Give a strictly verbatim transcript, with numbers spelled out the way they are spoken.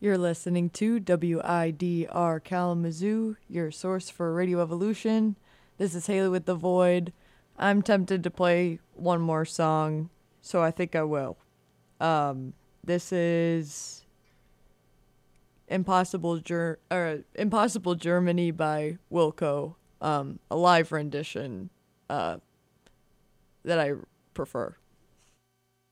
You're listening to W I D R Kalamazoo, your source for Radio Evolution. This is Haley with The Void. I'm tempted to play one more song, so I think I will. Um, this is Impossible Ger- or Impossible Germany by Wilco, um, a live rendition uh, that I prefer.